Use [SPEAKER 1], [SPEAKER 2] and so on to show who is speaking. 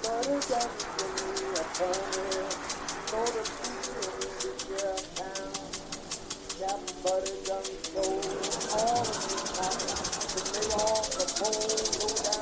[SPEAKER 1] Buddy done sold all of his cotton to lay off the cold, low down.